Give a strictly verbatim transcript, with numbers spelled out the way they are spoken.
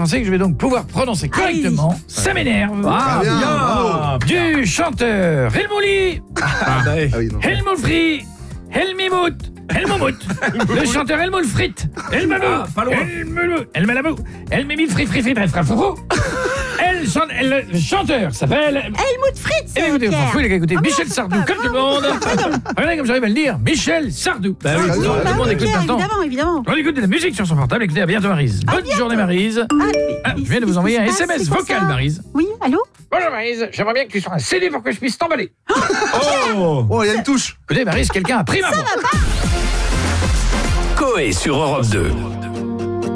français que je vais donc pouvoir prononcer correctement. Allez. Ça m'énerve. Ah, bien, ah, bien. Du chanteur Helmouli, ah, oui, Helmoufri, Helmimout, Helmomout, le chanteur Helmoul Frit, Helmamou, Helmamou, Helmamou, Helmimil Frit Frit Frit Frit Frit Elle chante, elle, le chanteur s'appelle Helmut Fritz. Eh écoutez, on s'en fout, les gars, écoutez, ah Michel bon, Sardou, ah comme bon, tout le monde. ah Regardez comme j'arrive à le dire, Michel Sardou. Bah oui, oui, tout le bah monde oui, écoute clair, maintenant. évidemment, évidemment. On écoute de la musique sur son portable, écoutez, à bientôt Maryse. Bonne bientôt. journée Maryse. Ah, Ah, je viens de vous envoyer un S M S vocal, Maryse. Oui, allô? Bonjour Maryse, j'aimerais bien que tu sois un C D pour que je puisse t'emballer. Oh, oh, il y a une touche. Écoutez Maryse, quelqu'un a pris ma voix. Coé sur Europe deux.